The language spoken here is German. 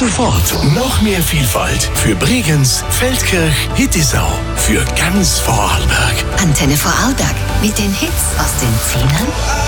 sofort noch mehr Vielfalt für Bregenz, Feldkirch, Hittisau, für ganz Vorarlberg. Antenne Vorarlberg mit den Hits aus den 10ern